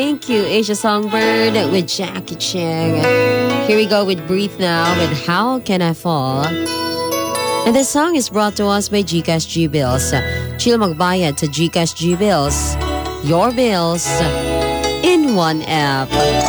Thank you, Asia Songbird with Jackie Chang. Here we go with Breathe Now with How Can I Fall? And this song is brought to us by GCash G-Bills. Chill magbayad sa GCash G-Bills. Your bills in one app.